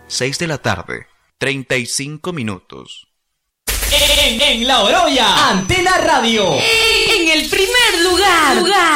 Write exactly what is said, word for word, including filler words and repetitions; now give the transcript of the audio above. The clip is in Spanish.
seis de la tarde, treinta y cinco minutos. En, en La Oroya, Antena Radio. En el primer lugar. lugar.